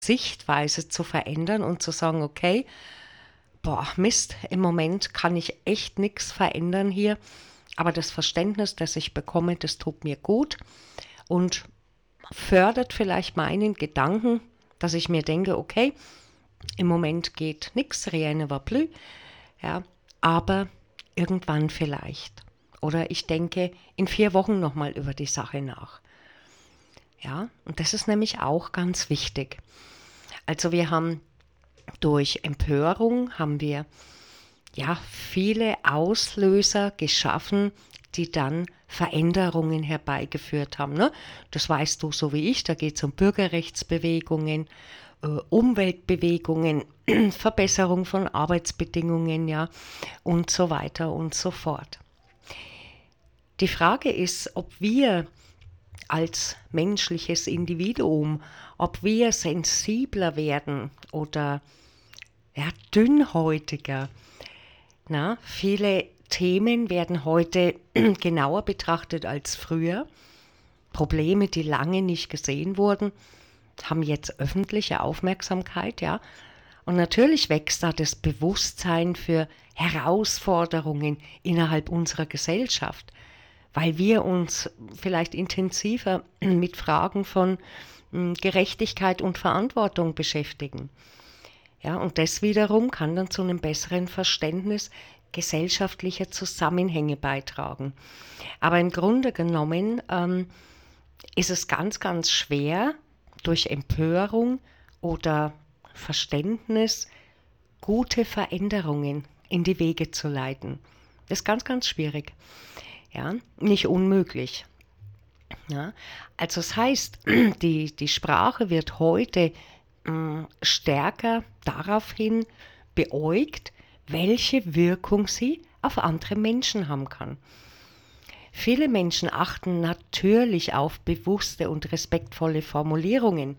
Sichtweise zu verändern und zu sagen, okay, boah, Mist, im Moment kann ich echt nichts verändern hier, aber das Verständnis, das ich bekomme, das tut mir gut und fördert vielleicht meinen Gedanken, dass ich mir denke, okay, im Moment geht nichts, rien ne va plus, ja, aber irgendwann vielleicht. Oder ich denke in 4 Wochen nochmal über die Sache nach. Ja, und das ist nämlich auch ganz wichtig. Also wir haben durch Empörung haben wir ja viele Auslöser geschaffen, die dann Veränderungen herbeigeführt haben. Ne? Das weißt du so wie ich, da geht es um Bürgerrechtsbewegungen, Umweltbewegungen, Verbesserung von Arbeitsbedingungen, ja, und so weiter und so fort. Die Frage ist, ob wir als menschliches Individuum, ob wir sensibler werden oder ja, dünnhäutiger. Na, viele Themen werden heute genauer betrachtet als früher. Probleme, die lange nicht gesehen wurden, haben jetzt öffentliche Aufmerksamkeit, ja. Und natürlich wächst da das Bewusstsein für Herausforderungen innerhalb unserer Gesellschaft, weil wir uns vielleicht intensiver mit Fragen von Gerechtigkeit und Verantwortung beschäftigen. Ja, und das wiederum kann dann zu einem besseren Verständnis gesellschaftlicher Zusammenhänge beitragen. Aber im Grunde genommen ist es ganz, ganz schwer, durch Empörung oder Verständnis gute Veränderungen in die Wege zu leiten. Das ist ganz, ganz schwierig. Ja, nicht unmöglich. Ja, also das heißt, die Sprache wird heute stärker daraufhin beäugt, welche Wirkung sie auf andere Menschen haben kann. Viele Menschen achten natürlich auf bewusste und respektvolle Formulierungen.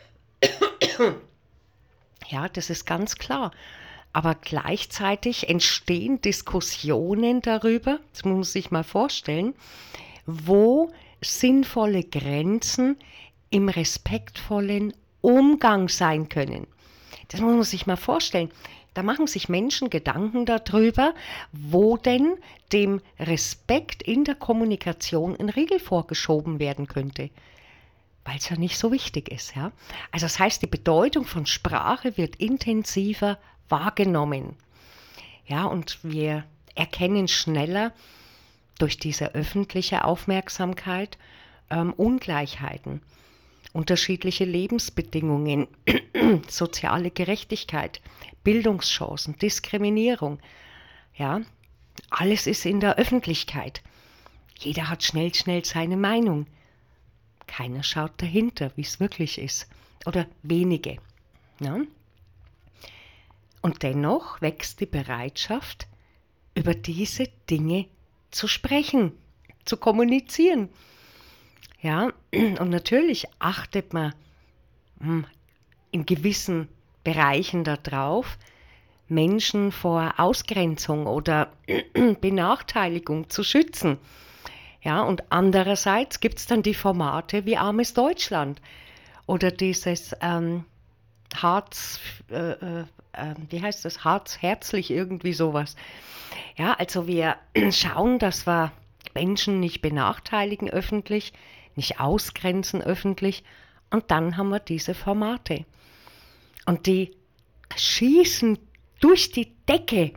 Ja, das ist ganz klar. Aber gleichzeitig entstehen Diskussionen darüber, das muss man sich mal vorstellen, wo sinnvolle Grenzen im respektvollen Umgang sein können. Das muss man sich mal vorstellen. Da machen sich Menschen Gedanken darüber, wo denn dem Respekt in der Kommunikation ein Riegel vorgeschoben werden könnte, weil es ja nicht so wichtig ist. Ja? Also das heißt, die Bedeutung von Sprache wird intensiver wahrgenommen. Ja, und wir erkennen schneller durch diese öffentliche Aufmerksamkeit Ungleichheiten, unterschiedliche Lebensbedingungen, soziale Gerechtigkeit, Bildungschancen, Diskriminierung. Ja, alles ist in der Öffentlichkeit. Jeder hat schnell seine Meinung. Keiner schaut dahinter, wie es wirklich ist. Oder wenige. Ja? Und dennoch wächst die Bereitschaft, über diese Dinge zu sprechen, zu kommunizieren. Ja, und natürlich achtet man in gewissen Bereichen darauf, Menschen vor Ausgrenzung oder Benachteiligung zu schützen. Ja, und andererseits gibt es dann die Formate wie Armes Deutschland oder dieses Harz, wie heißt das, Harz, herzlich, irgendwie sowas. Ja, also wir schauen, dass wir Menschen nicht benachteiligen öffentlich, nicht ausgrenzen öffentlich und dann haben wir diese Formate. Und die schießen durch die Decke.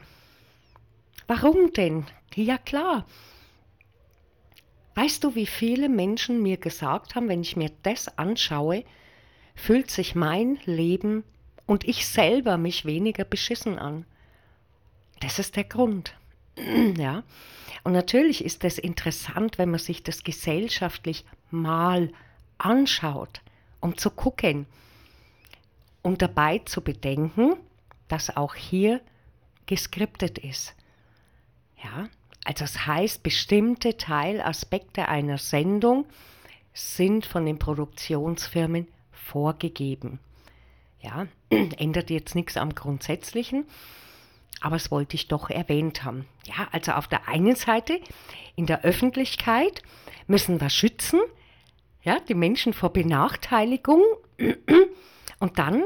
Warum denn? Ja klar. Weißt du, wie viele Menschen mir gesagt haben, wenn ich mir das anschaue, fühlt sich mein Leben und ich selber mich weniger beschissen an. Das ist der Grund. Ja. Und natürlich ist es interessant, wenn man sich das gesellschaftlich mal anschaut, um zu gucken und dabei zu bedenken, dass auch hier geskriptet ist. Ja, also das heißt, bestimmte Teilaspekte einer Sendung sind von den Produktionsfirmen vorgegeben. Ja, ändert jetzt nichts am Grundsätzlichen, aber das wollte ich doch erwähnt haben. Ja, also auf der einen Seite in der Öffentlichkeit müssen wir schützen, ja, die Menschen vor Benachteiligung. Und dann